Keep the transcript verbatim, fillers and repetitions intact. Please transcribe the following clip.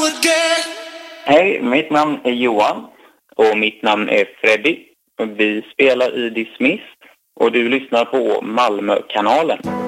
Hej, mitt namn är Johan och mitt namn är Freddy. Vi spelar i Dismissed och du lyssnar på Malmökanalen.